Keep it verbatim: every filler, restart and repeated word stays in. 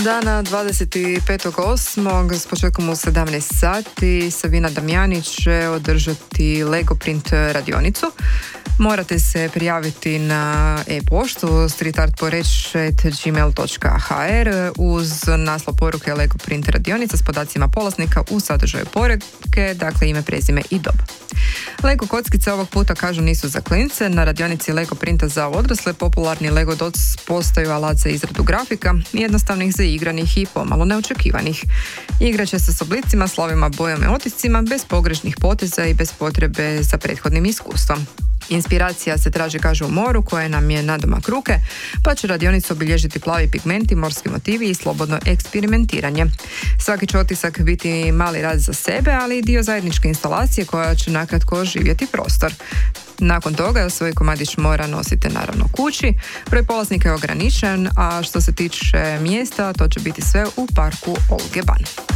Dana dvadeset petog osmog s početkom u sedamnaest sati Savina Damjanić će održati Lego Print radionicu. Morate se prijaviti na e-poštu streetartporeć at gmail dot h r uz naslov poruke Lego Print radionica s podacima polaznika u sadržaju poruke, dakle ime, prezime i dob. Lego kockice ovog puta, kažu, nisu za klince. Na radionici Lego Printa za odrasle popularni Lego Dots postaju alat za izradu grafika, jednostavnih, zaigranih i pomalo neočekivanih. Igrat će se s oblicima, slovima, bojama i otiscima, bez pogrešnih poteza i bez potrebe za prethodnim iskustvom. Inspiracija se traži, kaže, u moru koje nam je nadomak ruke, pa će radionicu obilježiti plavi pigmenti, morski motivi i slobodno eksperimentiranje. Svaki će otisak biti mali rad za sebe, ali i dio zajedničke instalacije koja će nakratko oživjeti prostor. Nakon toga svoj komadić mora nosite naravno kući. Broj polaznika je ograničen, a što se tiče mjesta, to će biti sve u parku Olge Ban.